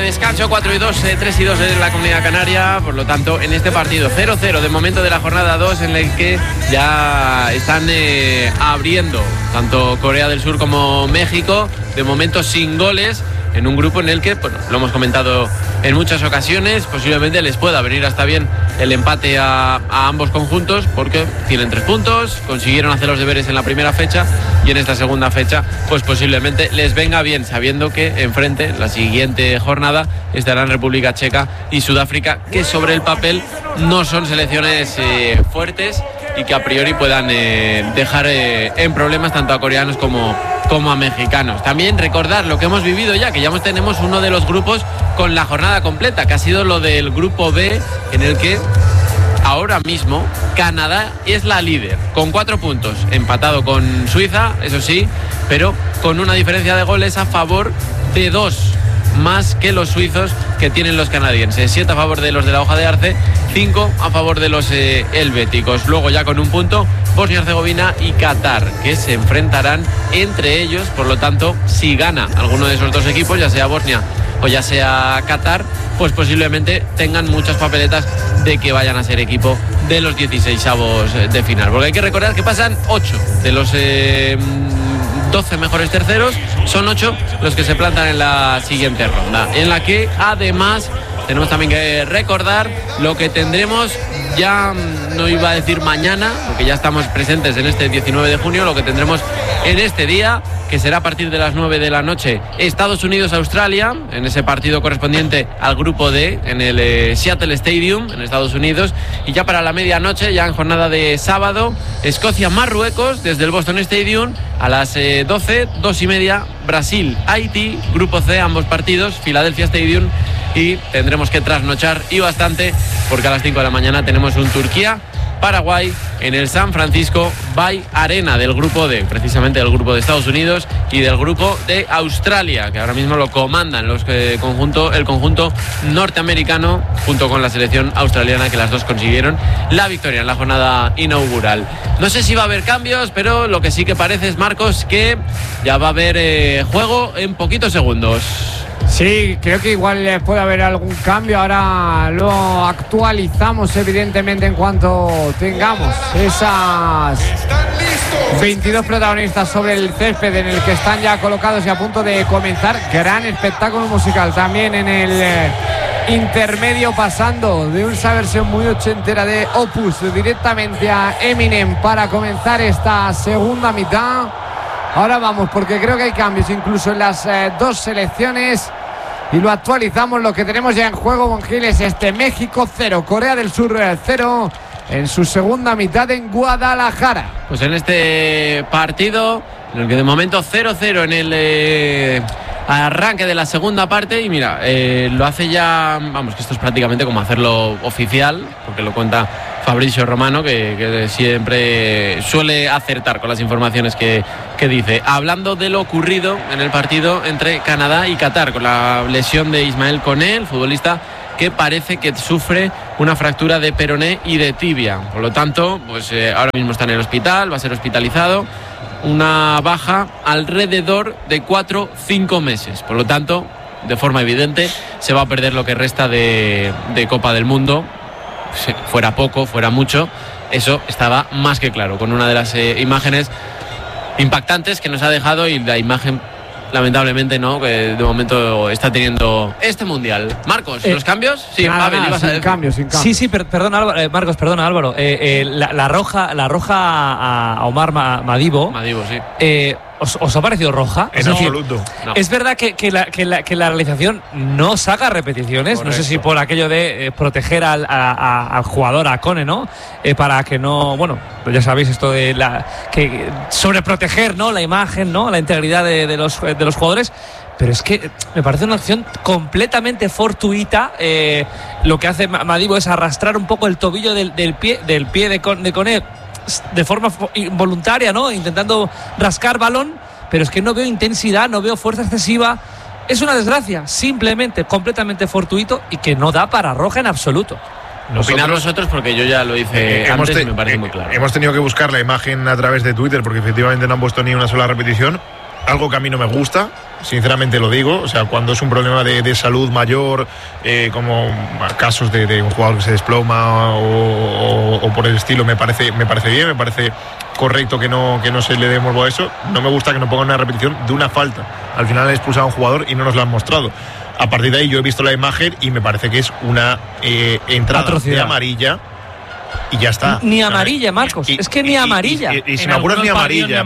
descanso, 4-2, 3-2 en la Comunidad Canaria. Por lo tanto, en este partido 0-0 de momento de la jornada 2, en el que ya están abriendo tanto Corea del Sur como México, de momento sin goles, en un grupo en el que, bueno, lo hemos comentado en muchas ocasiones, posiblemente les pueda venir hasta bien el empate a ambos conjuntos, porque tienen 3 puntos, consiguieron hacer los deberes en la primera fecha, y en esta segunda fecha pues posiblemente les venga bien, sabiendo que enfrente, la siguiente jornada, estarán República Checa y Sudáfrica, que sobre el papel no son selecciones fuertes y que a priori puedan dejar en problemas tanto a coreanos como a mexicanos. También recordar lo que hemos vivido ya, que ya tenemos uno de los grupos con la jornada completa, que ha sido lo del grupo B, en el que ahora mismo Canadá es la líder, con 4 puntos, empatado con Suiza, eso sí, pero con una diferencia de goles a favor de 2 más que los suizos que tienen los canadienses. 7 a favor de los de la hoja de arce, 5 a favor de los helvéticos. Luego ya con un punto Bosnia-Herzegovina y Qatar, que se enfrentarán entre ellos. Por lo tanto, si gana alguno de esos dos equipos, ya sea Bosnia o ya sea Qatar, pues posiblemente tengan muchas papeletas de que vayan a ser equipo de los 16avos de final. Porque hay que recordar que pasan 8 de los 12 mejores terceros, son 8 los que se plantan en la siguiente ronda, en la que además tenemos también que recordar lo que tendremos, ya no iba a decir mañana, porque ya estamos presentes en este 19 de junio, lo que tendremos en este día, que será a partir de las 9 de la noche, Estados Unidos-Australia, en ese partido correspondiente al grupo D, en el Seattle Stadium, en Estados Unidos, y ya para la medianoche, ya en jornada de sábado, Escocia-Marruecos, desde el Boston Stadium, a las 12, 2:30, Brasil-Haití, grupo C, ambos partidos, Philadelphia Stadium, y tendremos que trasnochar y bastante, porque a las 5 de la mañana tenemos un Turquía-Paraguay en el San Francisco Bay Arena del grupo D, precisamente del grupo de Estados Unidos y del grupo de Australia, que ahora mismo lo comandan el conjunto norteamericano junto con la selección australiana, que las dos consiguieron la victoria en la jornada inaugural. No sé si va a haber cambios, pero lo que sí que parece es, Marcos, que ya va a haber juego en poquitos segundos. Sí, creo que igual puede haber algún cambio. Ahora lo actualizamos, evidentemente, en cuanto tengamos esas 22 protagonistas sobre el césped en el que están ya colocados y a punto de comenzar. Gran espectáculo musical también en el intermedio, pasando de esa versión muy ochentera de Opus directamente a Eminem para comenzar esta segunda mitad. Ahora vamos, porque creo que hay cambios incluso en las dos selecciones, y lo actualizamos. Lo que tenemos ya en juego, Bongiles, México 0, Corea del Sur 0 en su segunda mitad en Guadalajara. Pues en este partido, en el que de momento 0-0 en el arranque de la segunda parte, y mira, lo hace ya, vamos, que esto es prácticamente como hacerlo oficial, porque lo cuenta Fabrizio Romano, que siempre suele acertar con las informaciones que dice. Hablando de lo ocurrido en el partido entre Canadá y Qatar, con la lesión de Ismael Koné, el futbolista que parece que sufre una fractura de peroné y de tibia. Por lo tanto, pues ahora mismo está en el hospital, va a ser hospitalizado. Una baja alrededor de 4-5 meses. Por lo tanto, de forma evidente, se va a perder lo que resta de Copa del Mundo. Fuera poco, fuera mucho, eso estaba más que claro, con una de las imágenes impactantes que nos ha dejado, y la imagen, lamentablemente, no, que de momento está teniendo este mundial. Marcos, ¿los cambios? Sí, sin cambios. Sí, perdona, Álvaro, Marcos, perdona, Álvaro. La roja a Omar Madibo. Madibo, sí. ¿Os ha parecido roja? En absoluto. No. Es verdad que la realización no saca repeticiones. Correcto. No sé si por aquello de proteger al jugador, a Koné, ¿no? Para que no, bueno, pues ya sabéis esto de que sobreproteger, ¿no? La imagen, ¿no? La integridad de los jugadores. Pero es que me parece una acción completamente fortuita. Lo que hace Madibo es arrastrar un poco el tobillo del pie de Koné de forma involuntaria, ¿no? Intentando rascar balón, pero es que no veo intensidad, no veo fuerza excesiva. Es una desgracia, simplemente, completamente fortuito, y que no da para roja en absoluto. Opinar nosotros, porque yo ya lo hice antes y me parece muy claro. Hemos tenido que buscar la imagen a través de Twitter, porque efectivamente no han puesto ni una sola repetición, algo que a mí no me gusta, sinceramente lo digo. O sea, cuando es un problema de salud mayor, como casos de un jugador que se desploma o por el estilo, me parece bien, me parece correcto que no se le dé morbo a eso. No me gusta que no pongan una repetición de una falta. Al final han expulsado a un jugador y no nos lo han mostrado. A partir de ahí yo he visto la imagen y me parece que es una entrada de amarilla y ya está. Ni amarilla, Marcos, es que ni amarilla. Y si me apuras ni amarilla,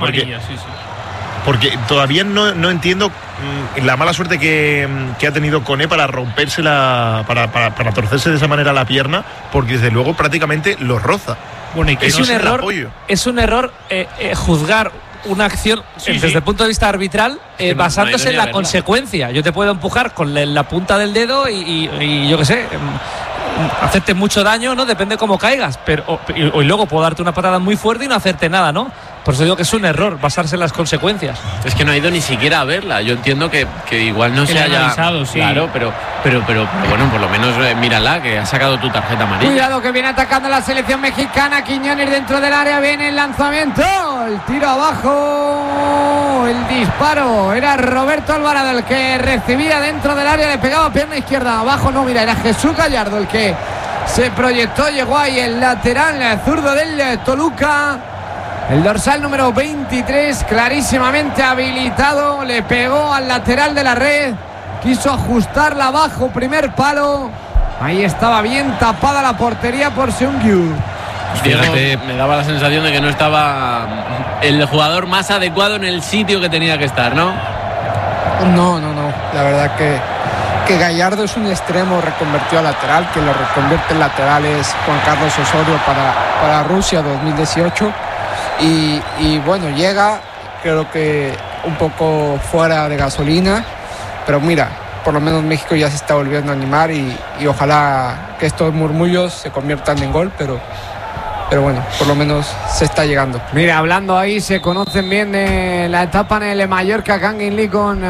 porque todavía no entiendo la mala suerte que ha tenido Koné para romperse para torcerse de esa manera la pierna, porque desde luego prácticamente lo roza. Bueno, y que es un error juzgar una acción desde el punto de vista arbitral basándose en la consecuencia. Yo te puedo empujar con la punta del dedo y yo qué sé, hacerte mucho daño, ¿no? Depende cómo caigas, pero y luego puedo darte una patada muy fuerte y no hacerte nada, ¿no? Por eso digo que es un error basarse en las consecuencias. Es que no ha ido ni siquiera a verla. Yo entiendo que igual no se haya analizado, sí. Claro, pero bueno, por lo menos mírala, que ha sacado tu tarjeta amarilla. Cuidado que viene atacando la selección mexicana. Quiñones dentro del área, viene el lanzamiento, el tiro abajo, el disparo. Era Roberto Alvarado el que recibía dentro del área, le pegaba pierna izquierda. Abajo no, mira, era Jesús Gallardo el que se proyectó, llegó ahí el lateral zurdo del Toluca. El dorsal número 23, clarísimamente habilitado, le pegó al lateral de la red, quiso ajustarla abajo, primer palo. Ahí estaba bien tapada la portería por Seung-Yu. Fíjate, me daba la sensación de que no estaba el jugador más adecuado en el sitio que tenía que estar, ¿no? No. La verdad que Gallardo es un extremo reconvertido a lateral, que lo reconvierte en lateral es Juan Carlos Osorio para Rusia 2018. Y bueno, llega, creo que un poco fuera de gasolina, pero mira, por lo menos México ya se está volviendo a animar y ojalá que estos murmullos se conviertan en gol, pero bueno, por lo menos se está llegando. Mira, hablando ahí, se conocen bien de la etapa en el Mallorca Kangin Lee con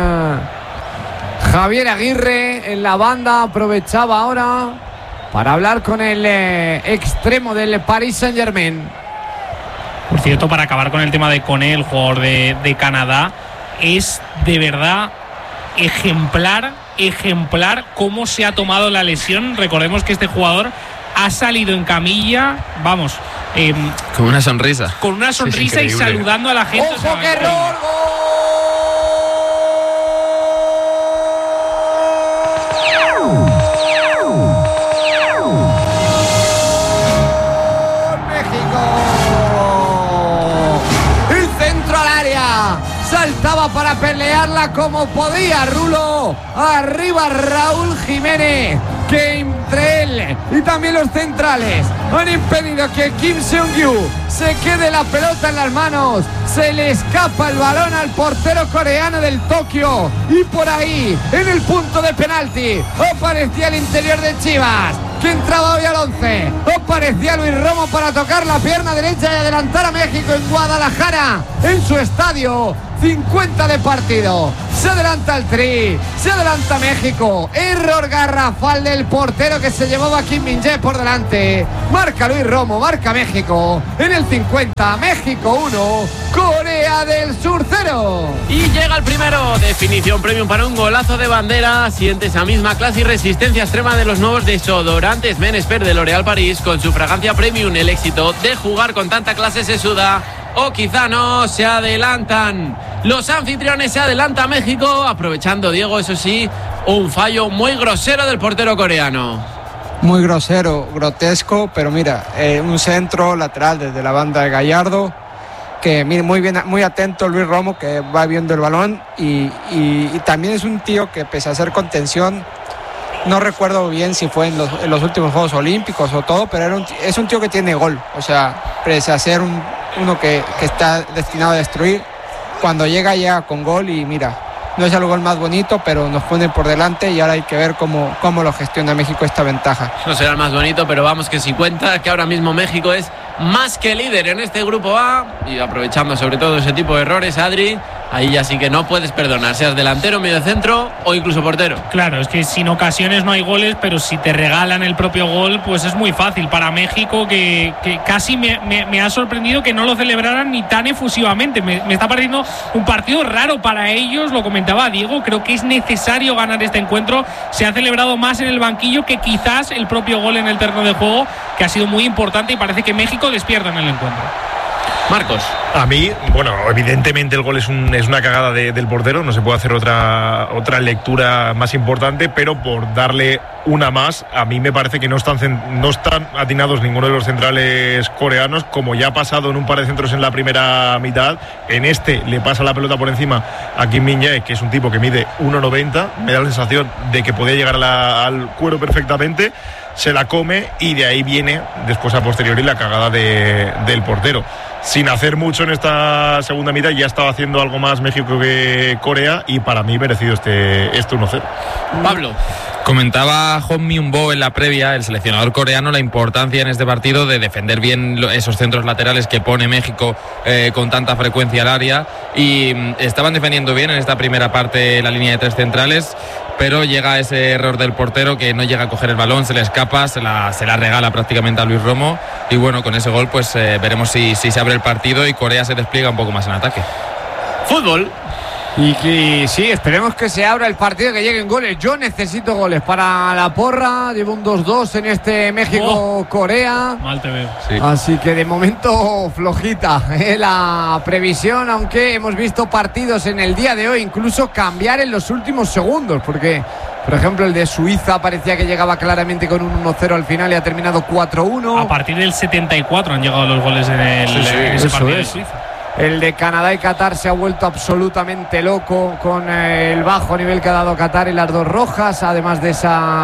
Javier Aguirre en la banda. Aprovechaba ahora para hablar con el extremo del Paris Saint-Germain. Por cierto, para acabar con el tema de Koné, el jugador de Canadá, es de verdad ejemplar cómo se ha tomado la lesión. Recordemos que este jugador ha salido en camilla, vamos, con una sonrisa. Con una sonrisa y saludando a la gente. ¡Ojo, qué error! Saltaba para pelearla como podía Rulo. Arriba Raúl Jiménez, que entre él y también los centrales han impedido que Kim Seung-Yu se quede la pelota en las manos. Se le escapa el balón al portero coreano del Tokio y por ahí, en el punto de penalti, aparecía el interior de Chivas, que entraba hoy al 11. Aparecía Luis Romo para tocar la pierna derecha y adelantar a México en Guadalajara, en su estadio. 50 de partido, se adelanta el Tri, se adelanta México, error garrafal del portero que se llevaba a Kim Min-jae por delante, marca Luis Romo, marca México, en el 50, México 1, Corea del Sur 0. Y llega el primero, definición premium para un golazo de bandera, siente esa misma clase y resistencia extrema de los nuevos desodorantes Men Expert de L'Oréal París, con su fragancia premium. El éxito de jugar con tanta clase se suda, o quizá no, se adelantan. Los anfitriones, se adelanta México, aprovechando, Diego, eso sí, un fallo muy grosero del portero coreano. Muy grosero, grotesco, pero mira, un centro lateral desde la banda de Gallardo, que mire, muy bien, muy atento Luis Romo, que va viendo el balón y también es un tío que, pese a hacer contención, no recuerdo bien si fue en los últimos Juegos Olímpicos o todo, pero es un tío que tiene gol, o sea, pese a ser uno que está destinado a destruir, cuando llega con gol. Y mira, no es el gol más bonito, pero nos pone por delante y ahora hay que ver cómo lo gestiona México esta ventaja. No será el más bonito, pero vamos que si cuenta, que ahora mismo México es más que líder en este grupo A, y aprovechando sobre todo ese tipo de errores, Adri, ahí ya sí que no puedes perdonar, seas delantero, medio centro o incluso portero. Claro, es que sin ocasiones no hay goles, pero si te regalan el propio gol, pues es muy fácil para México, que casi me ha sorprendido que no lo celebraran ni tan efusivamente. Me está pareciendo un partido raro para ellos, lo comentaba Diego, creo que es necesario ganar este encuentro. Se ha celebrado más en el banquillo que quizás el propio gol en el terreno de juego, que ha sido muy importante, y parece que México despierta en el encuentro. Marcos. A mí, bueno, evidentemente el gol es una cagada del portero, no se puede hacer otra lectura más importante, pero por darle una más, a mí me parece que no están atinados ninguno de los centrales coreanos, como ya ha pasado en un par de centros en la primera mitad. En este le pasa la pelota por encima a Kim Min-jae, que es un tipo que mide 1,90, me da la sensación de que podía llegar al cuero perfectamente, se la come y de ahí viene después a posteriori la cagada del portero. Sin hacer mucho en esta segunda mitad, ya estaba haciendo algo más México que Corea, y para mí merecido este 1-0. Pablo. Comentaba Hong Myung-bo en la previa, el seleccionador coreano, la importancia en este partido de defender bien esos centros laterales que pone México con tanta frecuencia al área, y estaban defendiendo bien en esta primera parte la línea de 3 centrales, pero llega ese error del portero que no llega a coger el balón, se le escapa, se la regala prácticamente a Luis Romo, y bueno, con ese gol pues veremos si se abre el partido y Corea se despliega un poco más en ataque. Fútbol. Y que sí, esperemos que se abra el partido, que lleguen goles. Yo necesito goles para la porra. Llevo un 2-2 en este México-Corea. Mal te veo. Sí. Así que de momento flojita la previsión, aunque hemos visto partidos en el día de hoy incluso cambiar en los últimos segundos, porque por ejemplo el de Suiza parecía que llegaba claramente con un 1-0 al final y ha terminado 4-1. A partir del 74 han llegado los goles en ese partido de Suiza. El de Canadá y Qatar se ha vuelto absolutamente loco con el bajo nivel que ha dado Qatar y las 2 rojas, además de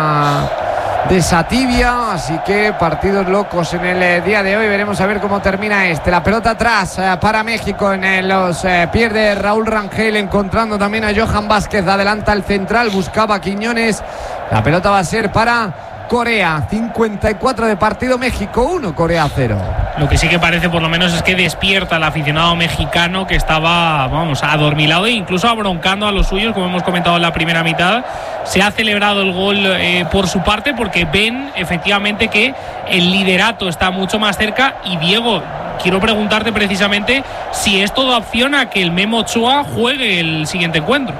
esa tibia. Así que partidos locos en el día de hoy. Veremos a ver cómo termina este. La pelota atrás para México en los pies de Raúl Rangel, encontrando también a Johan Vázquez. Adelanta el central, buscaba a Quiñones. La pelota va a ser para Corea. 54 de partido, México 1, Corea 0. Lo que sí que parece, por lo menos, es que despierta al aficionado mexicano, que estaba, adormilado e incluso abroncando a los suyos, como hemos comentado en la primera mitad. Se ha celebrado el gol por su parte, porque ven efectivamente que el liderato está mucho más cerca. Y Diego, quiero preguntarte precisamente si esto da opción a que el Memo Ochoa juegue el siguiente encuentro.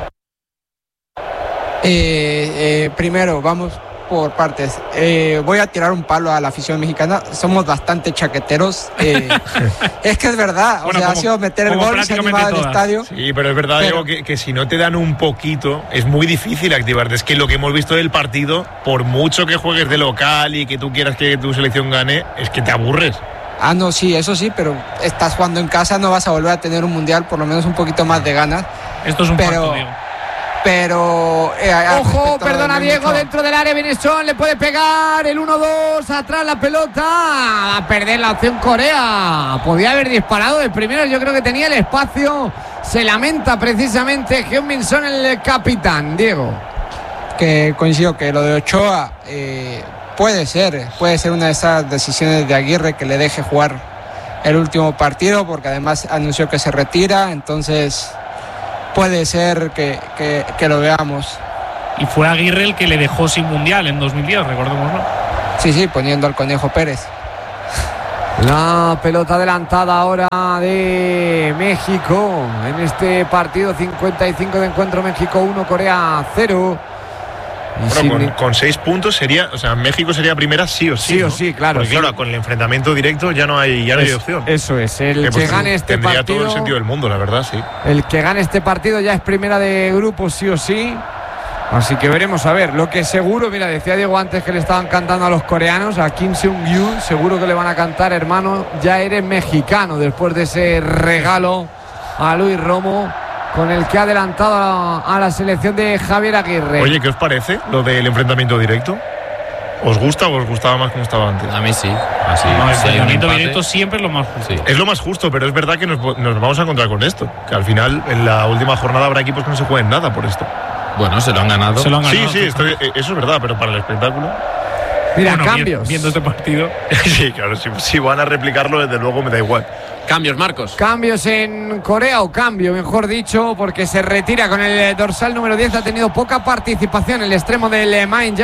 Primero, vamos por partes. Voy a tirar un palo a la afición mexicana. Somos bastante chaqueteros. Es que es verdad. Bueno, ha sido meter el gol y se ha animado el estadio. Sí, pero es verdad, Diego, que si no te dan un poquito, es muy difícil activarte. Es que lo que hemos visto del partido, por mucho que juegues de local y que tú quieras que tu selección gane, es que te aburres. Ah, no, sí, eso sí, pero estás jugando en casa, no vas a volver a tener un mundial, por lo menos un poquito más de ganas. Esto es un pacto, Diego. Pero ojo, perdona Diego, dentro del área viene Son, le puede pegar el 1-2, atrás la pelota, va a perder la opción Corea. Podía haber disparado de primero, yo creo que tenía el espacio. Se lamenta precisamente Heung-min Son, el capitán. Diego, que coincido que lo de Ochoa puede ser una de esas decisiones de Aguirre, que le deje jugar el último partido, porque además anunció que se retira, entonces puede ser que lo veamos. Y fue Aguirre el que le dejó sin mundial en 2010, recordémoslo. Sí, poniendo al Conejo Pérez. La pelota adelantada ahora de México en este partido 55 de encuentro. México 1, Corea 0. Bueno, con 6 puntos sería, o sea, México sería primera sí o sí. Sí o sí, claro. Porque, claro, con el enfrentamiento directo ya no hay opción. Eso es, el que gane este partido. Tendría todo el sentido del mundo, la verdad, sí. El que gane este partido ya es primera de grupo sí o sí. Así que veremos a ver. Lo que seguro, mira, decía Diego antes que le estaban cantando a los coreanos, a Kim Seung-yu, seguro que le van a cantar, hermano, ya eres mexicano, después de ese regalo a Luis Romo, con el que ha adelantado a la selección de Javier Aguirre. Oye, ¿qué os parece lo del enfrentamiento directo? ¿Os gusta o os gustaba más como estaba antes? A mí sí. Así, no, el enfrentamiento directo siempre es lo más justo. Sí. Es lo más justo, pero es verdad que nos vamos a encontrar con esto. Que al final, en la última jornada, habrá equipos que no se jueguen nada por esto. Bueno, se lo han ganado. Sí, eso es verdad, pero para el espectáculo. Mira, cambios. Viendo este partido. Sí, claro, si van a replicarlo, desde luego me da igual. Cambios, Marcos. Cambios en Corea, o cambio, mejor dicho, porque se retira con el dorsal número 10. Ha tenido poca participación el extremo del Main,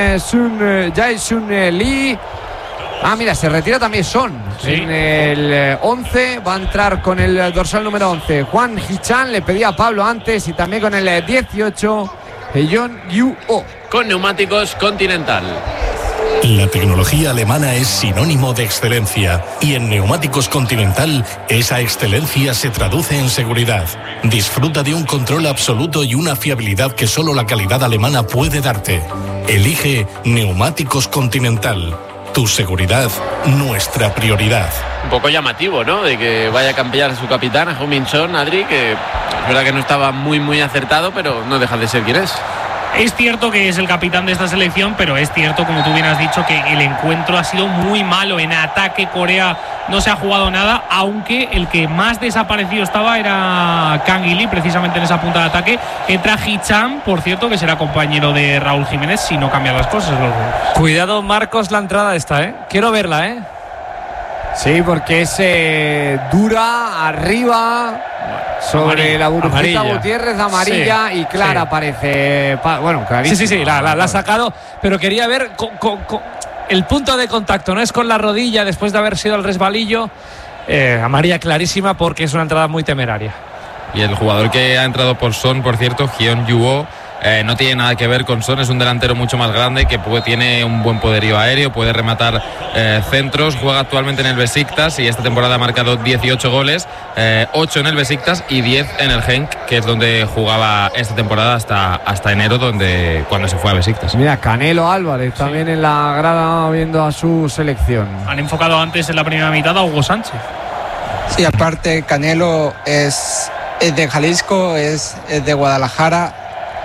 Jae-sun Lee. Mira, se retira también Son. Sí. En el 11 va a entrar con el dorsal número 11 Hwang Hee-chan, le pedía a Pablo antes, y también con el 18 Jeon Yu-oh. Con neumáticos Continental. La tecnología alemana es sinónimo de excelencia, y en Neumáticos Continental esa excelencia se traduce en seguridad. Disfruta de un control absoluto y una fiabilidad que solo la calidad alemana puede darte. Elige Neumáticos Continental. Tu seguridad, nuestra prioridad. Un poco llamativo, ¿no? De que vaya a cambiar a su capitán, a Heung-min Son, Adri, que es verdad que no estaba muy acertado, pero no deja de ser quien es. Es cierto que es el capitán de esta selección, pero es cierto, como tú bien has dicho, que el encuentro ha sido muy malo. En ataque, Corea no se ha jugado nada, aunque el que más desaparecido estaba era Kang Lee, precisamente en esa punta de ataque. Entra Hee-chan, por cierto, que será compañero de Raúl Jiménez si no cambian las cosas. Cuidado, Marcos, la entrada esta, quiero verla, Sí, porque es dura, arriba, sobre la burbujita Gutiérrez, amarilla, sí, y clara, sí. Parece. Bueno, clarísimo. Sí, la ha sacado, pero quería ver el punto de contacto, no es con la rodilla después de haber sido el resbalillo. Amarilla clarísima, porque es una entrada muy temeraria. Y el jugador que ha entrado por Son, por cierto, Jeon Yu-oh, no tiene nada que ver con Son, es un delantero mucho más grande que tiene un buen poderío aéreo, puede rematar centros, juega actualmente en el Besiktas y esta temporada ha marcado 18 goles, 8 en el Besiktas y 10 en el Genk, que es donde jugaba esta temporada hasta enero, cuando se fue a Besiktas. Mira, Canelo Álvarez también en la grada viendo a su selección. Han enfocado antes en la primera mitad a Hugo Sánchez. Sí, aparte Canelo es de Jalisco, es de Guadalajara.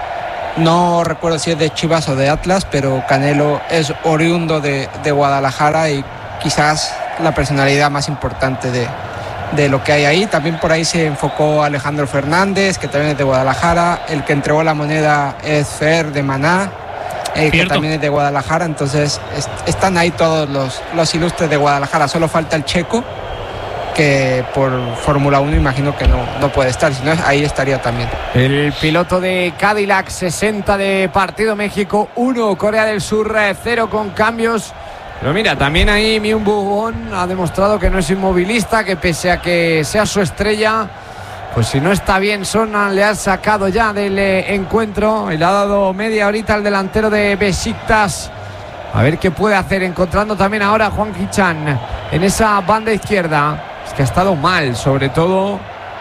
No recuerdo si es de Chivas o de Atlas, pero Canelo es oriundo de Guadalajara y quizás la personalidad más importante de lo que hay ahí. También por ahí se enfocó Alejandro Fernández, que también es de Guadalajara. El que entregó la moneda es Fer de Maná, que también es de Guadalajara. Entonces están ahí todos los ilustres de Guadalajara. Solo falta el Checo, que por Fórmula 1 imagino que no puede estar, si no ahí estaría también. El piloto de Cadillac, 60 de partido, México 1, Corea del Sur 0 con cambios. Pero mira, también ahí Myung-Woo Won ha demostrado que no es inmovilista, que pese a que sea su estrella, pues si no está bien, Son le ha sacado ya del encuentro y le ha dado media horita al delantero de Besiktas. A ver qué puede hacer, encontrando también ahora a Hwang Hee-chan en esa banda izquierda. Es que ha estado mal, sobre todo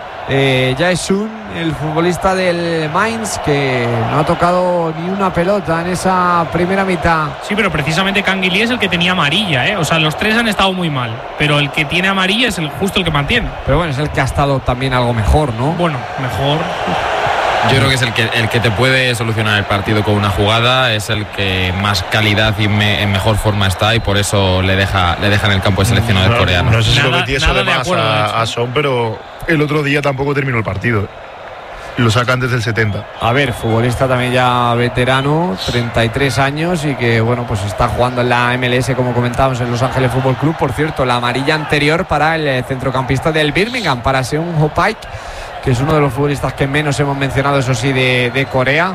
Jae-sun, el futbolista del Mainz, que no ha tocado ni una pelota en esa primera mitad. Sí, pero precisamente Kang Lee es el que tenía amarilla, O sea, los tres han estado muy mal, pero el que tiene amarilla es justo el que mantiene. Pero bueno, es el que ha estado también algo mejor, ¿no? Bueno, mejor. Yo creo que es el que te puede solucionar el partido con una jugada, es el que más calidad y en mejor forma está, y por eso le deja en el campo el seleccionador coreano. No sé si lo metí eso de más a Son, pero el otro día tampoco terminó el partido. Lo sacan desde el 70. A ver, futbolista también ya veterano, 33 años, y que bueno, pues está jugando en la MLS, como comentábamos, en Los Ángeles Fútbol Club. Por cierto, la amarilla anterior para el centrocampista del Birmingham, para Seung-ho Park, que es uno de los futbolistas que menos hemos mencionado, eso sí, de Corea.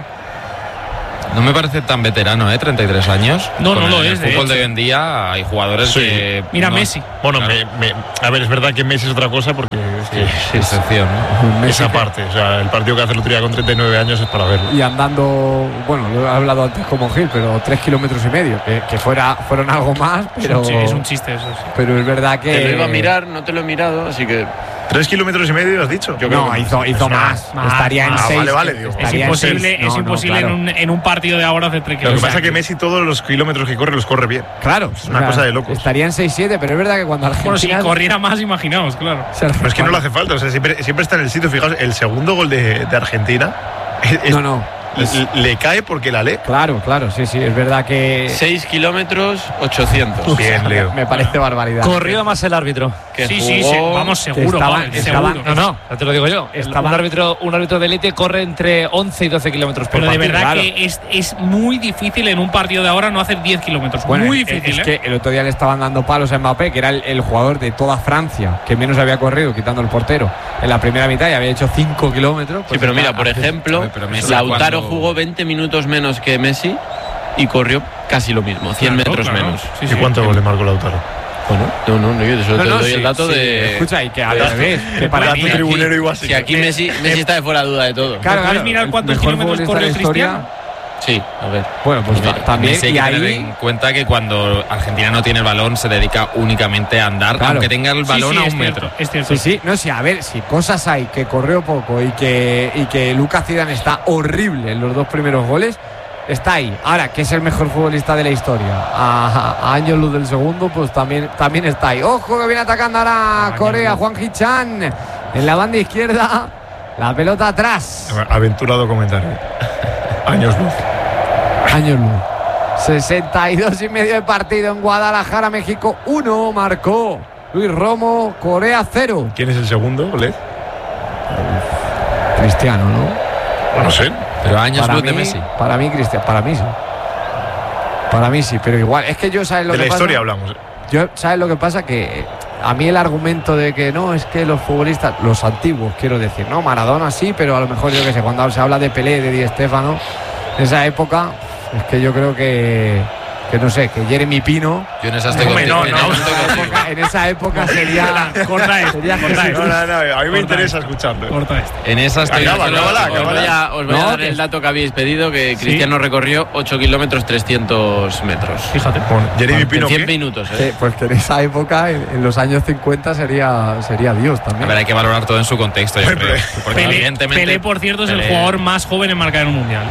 No me parece tan veterano, 33 años. No lo es. En el fútbol de hoy en día hay jugadores que... Mira, Messi. Bueno, claro. A ver, es verdad que Messi es otra cosa, porque es excepción, ¿no? Esa parte, o sea, el partido que hace el otro día con 39 años es para verlo. Y andando, bueno, lo he hablado antes como Gil, pero 3,5 kilómetros, que fueron algo más, pero... Sí, es un chiste eso, sí. Pero es verdad que... Te lo iba a mirar, no te lo he mirado, así que... 3,5 kilómetros, ¿has dicho? Yo creo hizo más. Estaría en 6. Vale, digo. Es imposible, claro. en un partido de ahora hacer 3 kilómetros. Lo que pasa es que Messi todos los kilómetros que corre los corre bien. Claro. Es una cosa de locos. Estaría en 6-7, pero es verdad que cuando Argentina... Bueno, si corriera más, imaginaos, claro. Pero es que no le hace falta, o sea, siempre está en el sitio. Fijaos, el segundo gol de Argentina... Le cae porque la lee. Claro, sí, es verdad que 6 kilómetros 800. Bien, Leo. me parece barbaridad. Corrió más el árbitro. Que Sí, jugó- vamos, seguro. estaban- seguro. No, ya te lo digo yo. Un árbitro de élite corre entre 11 y 12 kilómetros por Pero de partido. verdad claro. que es muy difícil en un partido de ahora no hacer 10 kilómetros. Bueno, muy es difícil, que el otro día le estaban dando palos a Mbappé, que era el jugador de toda Francia que menos había corrido, quitando el portero, en la primera mitad y había hecho 5 kilómetros. Sí, pues pero está mira, por haciendo- ejemplo, Pero Messi Lautaro cuando- jugó 20 minutos menos que Messi y corrió casi lo mismo, 100 Claro, metros claro. menos. Sí, ¿Y sí. cuánto le marcó Lautaro? Bueno, yo solo te doy sí, el dato sí, de. escucha, y que al de- revés, que para Dato mí tribunero y básico. Si aquí Messi está de fuera de duda de todo. Claro, ¿Puedes mirar el cuántos mejor kilómetros futbolista corrió de la historia. Cristiano? Sí, a ver. Bueno, pues también, Messi hay y que tener ahí en cuenta que cuando Argentina no tiene el balón se dedica únicamente a andar, Claro. aunque tenga el balón Sí, a es un cierto, metro. Es cierto. sí, no sé, a ver, si cosas hay que corrió poco y que Lucas Zidane está horrible en los dos primeros goles, está ahí. Ahora, que es el mejor futbolista de la historia, a años luz del segundo, pues también está ahí. Ojo que viene atacando ahora Corea, Juan Hichan en la banda izquierda, la pelota atrás. Aventurado comentario. Años luz. Años luz. 62 y medio de partido en Guadalajara, México 1, marcó Luis Romo, Corea 0. ¿Quién es el segundo, Led? Cristiano, ¿no? No sé. Pero años Para luz mí, de Messi. Para mí, Cristiano, para mí sí. Para mí sí, pero igual, es que yo, ¿sabes lo De que la pasa? historia hablamos. Yo, ¿sabes lo que pasa? Que a mí el argumento de que no, es que los futbolistas, los antiguos, quiero decir, no, Maradona sí, pero a lo mejor yo que sé, cuando se habla de Pelé, de Di Stéfano, en esa época, es que yo creo que no sé, que Jeremy Pino, Yo en esa estoy Hombre, contigo. no, En no, esa estoy contigo. en esa época sería... Corta esto, sería corta Jesús. esto. No, a mí me Corta interesa esto. escucharlo. Corta esto. En esa estoy Acaba, contigo. acábala, Os voy acábala. os voy a No, dar que el es- dato que habéis pedido, que Cristiano recorrió 8 kilómetros 300 metros. Fíjate. Bueno, Jeremy Pino, En 100 ¿qué? minutos, Pues que en esa época, en los años 50, sería Dios A también. ver, hay que valorar todo en su contexto, yo creo. Porque evidentemente. Pelé, por cierto, es el Pelé- jugador más joven en marcar en un mundial.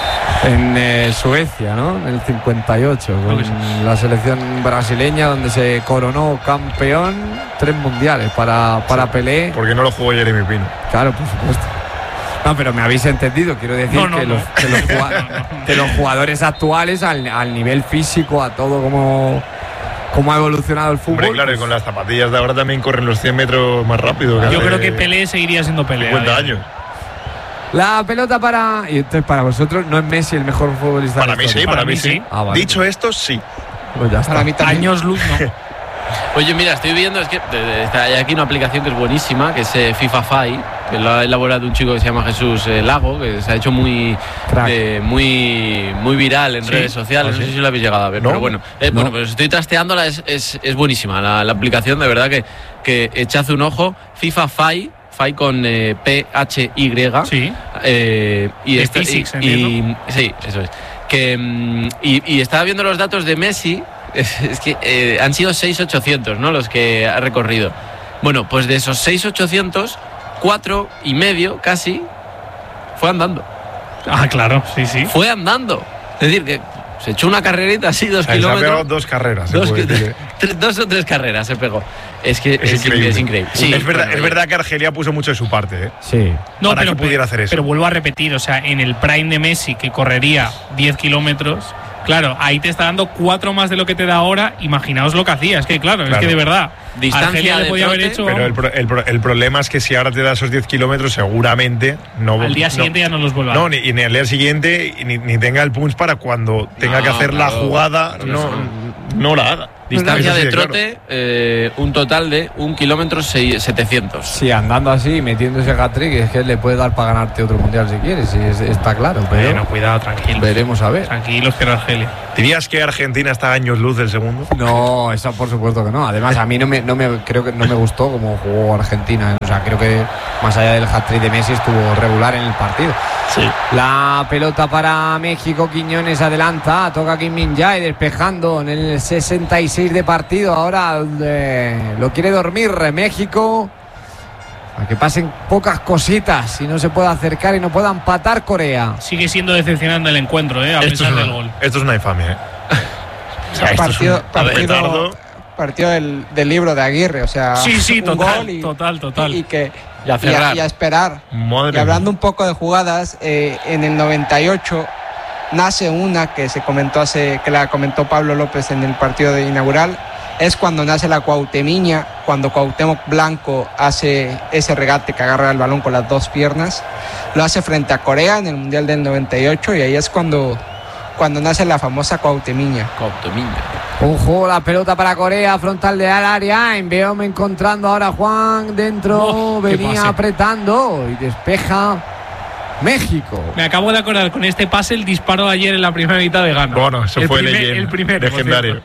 En Suecia, ¿no? En el 58, Creo que con la selección brasileña, donde se coronó campeón 3 mundiales para Pelé. Porque no lo jugó Jeremy Pino. Claro, por supuesto. No, pero me habéis entendido, quiero decir No, no, que, no. que los jugadores actuales, al nivel físico, a todo como ha evolucionado el fútbol. Hombre, claro, y pues, con las zapatillas de ahora también corren los 100 metros más rápido. Yo hace creo que Pelé seguiría siendo Pelé. 50 años. la pelota y entonces para vosotros no es Messi el mejor futbolista. Para de la mí sí, historia? para mí sí. Ah, vale. Dicho esto, sí. Pues ya está. Para mí también. Años luz, no. Oye, mira, estoy viendo, es que hay aquí una aplicación que es buenísima, que es FIFA Fi, que lo ha elaborado un chico que se llama Jesús Lago, que se ha hecho muy Crack. muy viral en Sí. redes sociales. No sé si lo habéis llegado a ver, No. pero bueno. Bueno, pues estoy trasteándola, es buenísima la aplicación, de verdad que echad un ojo. FIFA Fi con PHY. Sí. Y De physics, entiendo. sí, eso es. Y estaba viendo los datos de Messi. Es que han sido 6.800, ¿no? Los que ha recorrido. Bueno, pues de esos 6.800, 4,5 casi fue andando. Ah, claro, sí, sí. Fue andando. Es decir, que se echó una carrerita así, 2 O sea, se ha pegado kilómetros. 2 carreras. se Dos, puede decir. dos o 3 carreras se pegó. Es que Es increíble. Es increíble. Sí, es verdad, bueno, es verdad que Argelia puso mucho de su parte, ¿eh? Sí. Para que pudiera hacer eso. Pero vuelvo a repetir, o sea, en el prime de Messi, que correría 10 kilómetros, claro, ahí te está dando 4 más de lo que te da ahora. Imaginaos lo que hacía. Es que, claro, es Claro. que de verdad. Distancia Argelia le de podía haber trote, hecho. Pero el problema es que si ahora te da esos 10 kilómetros, seguramente no. Al día siguiente ya no los vuelva a No, dar. ni al día siguiente, ni tenga el punch para cuando tenga No, que hacer la claro. jugada, no la haga. Distancia Eso sí, de claro. trote, un total de 1 kilómetro 700. Sí, andando así, metiendo ese hat-trick, es que le puede dar para ganarte otro mundial si quieres, sí, está claro, pero Bueno, cuidado, tranquilo. veremos a ver. Tranquilos, que era Argelia. ¿Dirías que Argentina está a años luz del segundo? No, eso por supuesto que no. Además, a mí creo que no me gustó cómo jugó Argentina. O sea, creo que más allá del hat-trick de Messi estuvo regular en el partido. Sí. La pelota para México, Quiñones adelanta, toca Kim Min-jae despejando en el 66 de partido. Ahora lo quiere dormir México. A que pasen pocas cositas y no se pueda acercar y no pueda empatar Corea. Sigue siendo decepcionante el encuentro, a pesar del gol. Esto es una infamia, ¿eh? O sea, esto Partido- es un partido- petardo. partido del libro de Aguirre, o sea, sí, un gol total. Y a esperar. Madre y hablando un poco de jugadas, en el 98 nace una que que la comentó Pablo López en el partido inaugural. Es cuando nace la Cuauhtemiña, cuando Cuauhtémoc Blanco hace ese regate que agarra el balón con las dos piernas. Lo hace frente a Corea en el Mundial del 98 y ahí es cuando nace la famosa Cuauhtemiña. Ojo, la pelota para Corea, frontal de al área. Envió encontrando ahora Juan dentro, venía apretando y despeja México. Me acabo de acordar con este pase el disparo ayer en la primera mitad de Ghana. Bueno, eso fue el primero, legendario.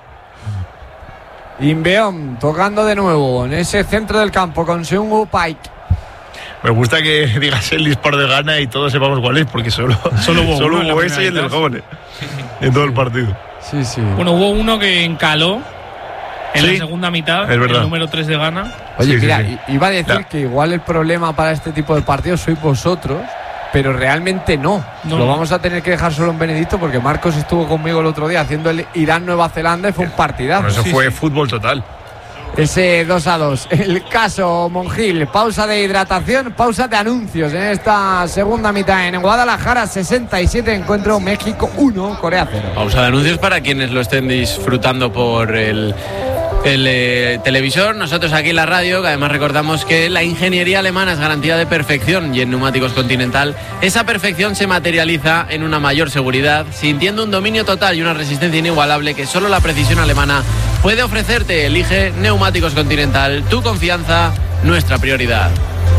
Inbeom tocando de nuevo en ese centro del campo con Seung-woo Park. Me gusta que digas el disparo de Ghana y todos sepamos cuál es, porque solo hubo ese y el del joven en todo el partido. Sí. Bueno, hubo uno que encaló en la segunda mitad, el número 3 de Ghana. Oye, mira, iba a decir que igual el problema para este tipo de partidos sois vosotros, pero realmente no. Lo vamos a tener que dejar solo en Benedicto, porque Marcos estuvo conmigo el otro día haciendo el Irán-Nueva Zelanda y fue un partidazo. Eso fue fútbol total. Ese 2-2. El caso Monjil, pausa de hidratación, pausa de anuncios en esta segunda mitad. En Guadalajara, 67, encuentro México 1, Corea 0. Pausa de anuncios para quienes lo estén disfrutando por el televisor. Nosotros aquí en la radio, que además recordamos que la ingeniería alemana es garantía de perfección, y en Neumáticos Continental esa perfección se materializa en una mayor seguridad, sintiendo un dominio total y una resistencia inigualable que solo la precisión alemana puede ofrecerte. Elige Neumáticos Continental, tu confianza, nuestra prioridad.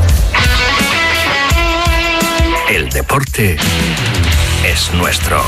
El deporte es nuestro.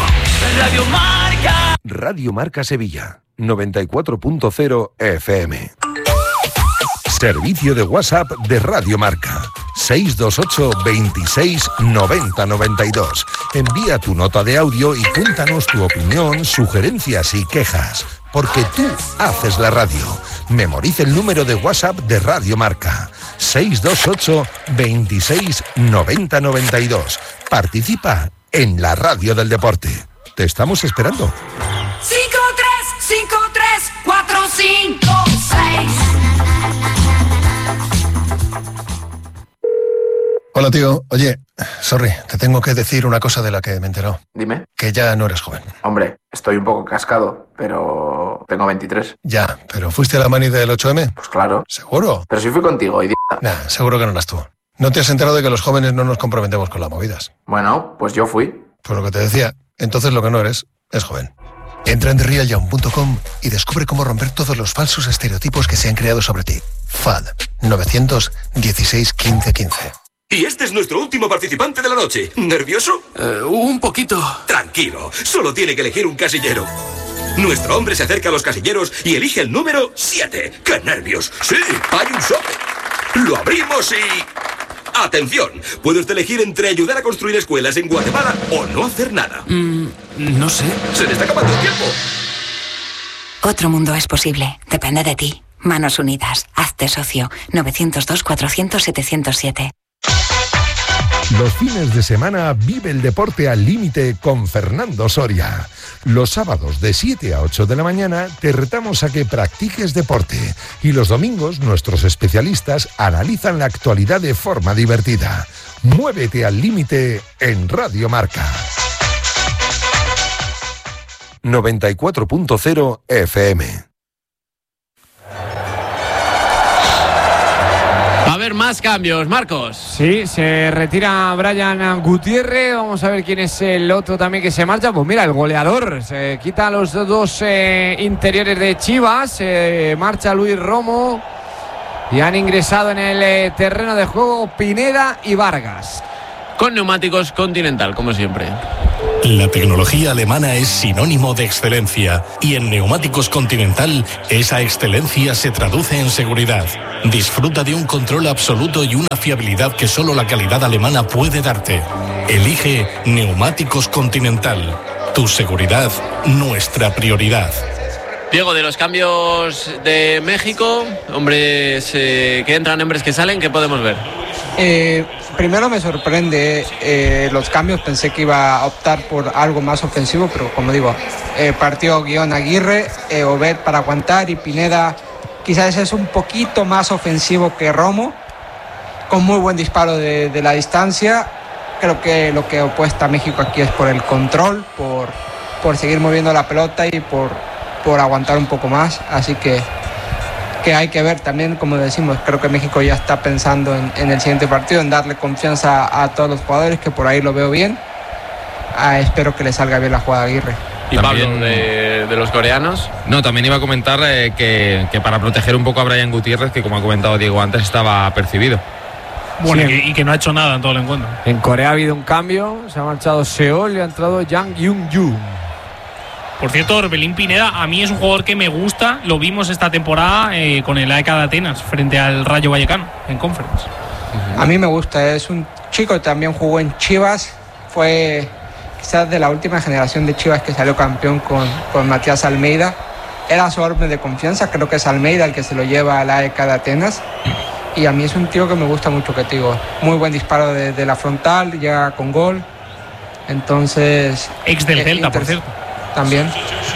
Radio Marca Sevilla 94.0 FM. Servicio de WhatsApp de Radio Marca 628 26 90 92. Envía tu nota de audio y cuéntanos tu opinión, sugerencias y quejas, porque tú haces la radio. Memoriza el número de WhatsApp de Radio Marca 628 26 90 92. Participa en la radio del deporte. Te estamos esperando. 5-3-5-3-4-5-6. Hola, tío. Oye, sorry, te tengo que decir una cosa de la que me he enterado. Dime. Que ya no eres joven. Hombre, estoy un poco cascado, pero tengo 23. Ya, pero ¿fuiste a la mani del 8M? Pues claro. ¿Seguro? Pero si fui contigo, idiota. Nah, seguro que no eras tú. ¿No te has enterado de que los jóvenes no nos comprometemos con las movidas? Bueno, pues yo fui. Pues lo que te decía, entonces lo que no eres es joven. Entra en TheRealYoung.com y descubre cómo romper todos los falsos estereotipos que se han creado sobre ti. FAD 916 15 15. Y este es nuestro último participante de la noche. ¿Nervioso? Un poquito. Tranquilo, solo tiene que elegir un casillero. Nuestro hombre se acerca a los casilleros y elige el número 7. ¡Qué nervios! Sí, hay un sobre. Lo abrimos y... ¡Atención! Puede usted elegir entre ayudar a construir escuelas en Guatemala o no hacer nada. No sé. Se le está acabando el tiempo. Otro mundo es posible. Depende de ti. Manos Unidas. Hazte socio. 902-400-707. Los fines de semana vive el deporte al límite con Fernando Soria. Los sábados de 7 a 8 de la mañana te retamos a que practiques deporte, y los domingos nuestros especialistas analizan la actualidad de forma divertida. Muévete al límite en Radio Marca 94.0 FM. Va a haber más cambios, Marcos. Sí, se retira Brian Gutiérrez. Vamos a ver quién es el otro también que se marcha. Pues mira, el goleador. Se quita a los dos interiores de Chivas. Marcha Luis Romo. Y han ingresado en el terreno de juego Pineda y Vargas. Con Neumáticos Continental, como siempre. La tecnología alemana es sinónimo de excelencia, y en Neumáticos Continental esa excelencia se traduce en seguridad. Disfruta de un control absoluto y una fiabilidad que solo la calidad alemana puede darte. Elige Neumáticos Continental. Tu seguridad, nuestra prioridad. Diego, de los cambios de México, hombres que entran, hombres que salen, ¿qué podemos ver? Primero me sorprende los cambios. Pensé que iba a optar por algo más ofensivo, pero como digo, partió guión Aguirre, Obed para aguantar y Pineda quizás es un poquito más ofensivo que Romo, con muy buen disparo de la distancia. Creo que lo que opuesta a México aquí es por el control, por seguir moviendo la pelota y por aguantar un poco más. Así que hay que ver también, como decimos, creo que México ya está pensando en el siguiente partido, en darle confianza a todos los jugadores, que por ahí lo veo bien. Espero que le salga bien la jugada a Aguirre. ¿Y también, Pablo, de los coreanos? No, también iba a comentar que para proteger un poco a Brian Gutiérrez, que como ha comentado Diego antes, estaba percibido. Bueno, Sí. y que no ha hecho nada en todo el encuentro. En Corea ha habido un cambio, se ha marchado Seol y ha entrado Yang Yun-Yu. Por cierto, Orbelín Pineda, a mí es un jugador que me gusta. Lo vimos esta temporada con el AEK de Atenas frente al Rayo Vallecano en Conference. A mí me gusta, es un chico que también jugó en Chivas, fue quizás de la última generación de Chivas que salió campeón con Matías Almeida. Era su hombre de confianza, creo que es Almeida el que se lo lleva al AEK de Atenas. Y a mí es un tío que me gusta mucho, que te digo, muy buen disparo de la frontal, llega con gol. Entonces... Ex del Celta, por cierto. También.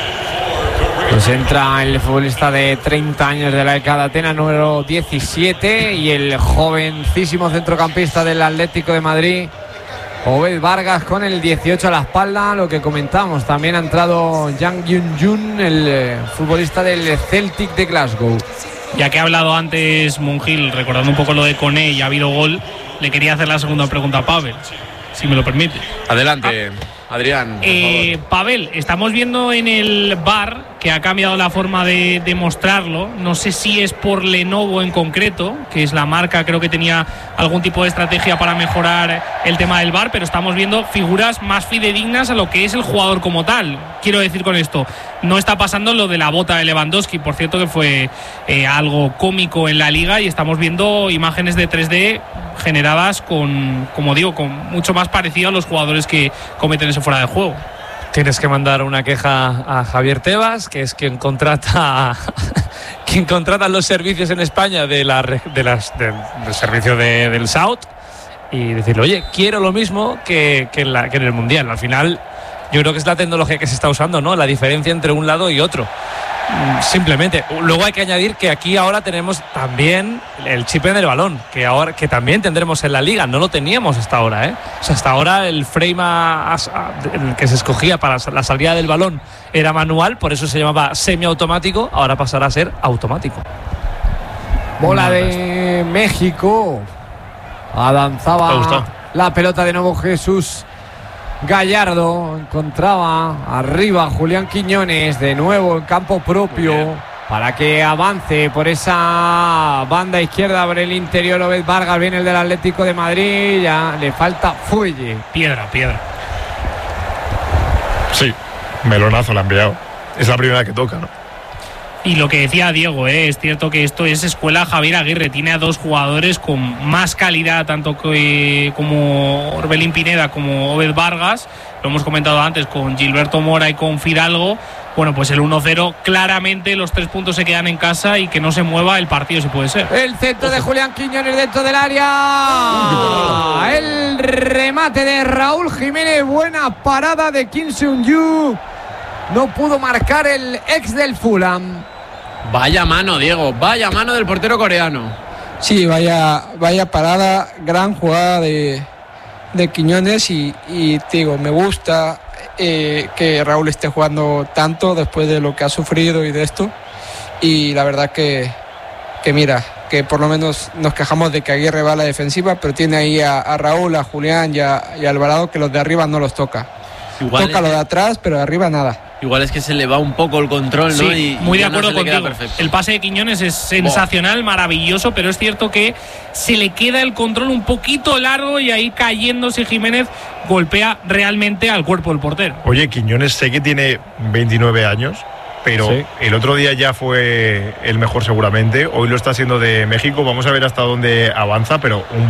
Pues entra el futbolista de 30 años de la AEK de Atenas, número 17, y el jovencísimo centrocampista del Atlético de Madrid, Obed Vargas, con el 18 a la espalda. Lo que comentamos, también ha entrado Yang Yun-Jun, el futbolista del Celtic de Glasgow. Ya que ha hablado antes Monjil, recordando un poco lo de Koné y ha habido gol, le quería hacer la segunda pregunta a Pavel, si me lo permite. Adelante, Adrián. Pavel, estamos viendo en el VAR que ha cambiado la forma de mostrarlo. No sé si es por Lenovo en concreto, que es la marca, creo que tenía algún tipo de estrategia para mejorar el tema del VAR, pero estamos viendo figuras más fidedignas a lo que es el jugador como tal. Quiero decir con esto, no está pasando lo de la bota de Lewandowski, por cierto, que fue algo cómico en la liga, y estamos viendo imágenes de 3D generadas con, como digo, con mucho más parecido a los jugadores que cometen ese fuera de juego. Tienes que mandar una queja a Javier Tebas, que es quien contrata los servicios en España del servicio del SAUT, y decirle, oye, quiero lo mismo que en el Mundial. Al final, yo creo que es la tecnología que se está usando, ¿no? La diferencia entre un lado y otro. Simplemente. Luego hay que añadir que aquí ahora tenemos también el chip en el balón, que también tendremos en la liga. No lo teníamos hasta ahora, ¿eh? O sea, hasta ahora el frame el que se escogía para la salida del balón era manual, por eso se llamaba semiautomático. Ahora pasará a ser automático. Bola de México. Avanzaba la pelota de nuevo Jesús Gallardo, encontraba arriba Julián Quiñones, de nuevo en campo propio, para que avance por esa banda izquierda, por el interior Obed Vargas, viene el del Atlético de Madrid, ya le falta fuelle. Piedra. Sí, melonazo le han enviado. Es la primera que toca, ¿no? Y lo que decía Diego, es cierto que esto es escuela Javier Aguirre. Tiene a dos jugadores con más calidad, tanto como Orbelín Pineda como Obed Vargas. Lo hemos comentado antes con Gilberto Mora y con Fidalgo. Bueno, pues el 1-0, claramente los 3 puntos se quedan en casa y que no se mueva el partido, si puede ser. El centro de Julián Quiñones dentro del área. El remate de Raúl Jiménez. Buena parada de Kim Seung-yu. No pudo marcar el ex del Fulham. Vaya mano, Diego, vaya mano del portero coreano. Sí, vaya parada, gran jugada de Quiñones y te digo, me gusta que Raúl esté jugando tanto después de lo que ha sufrido y de esto. Y la verdad que mira, que por lo menos nos quejamos de que Aguirre va a la defensiva, pero tiene ahí a Raúl, a Julián y a Alvarado, que los de arriba no los toca. Toca lo de atrás, pero de arriba nada. Igual es que se le va un poco el control, ¿no? Sí, muy de acuerdo contigo. El pase de Quiñones es sensacional, maravilloso, pero es cierto que se le queda el control un poquito largo y ahí cayéndose Jiménez golpea realmente al cuerpo del portero. Oye, Quiñones sé que tiene 29 años, pero sí, el otro día ya fue el mejor seguramente. Hoy lo está haciendo de México. Vamos a ver hasta dónde avanza, pero un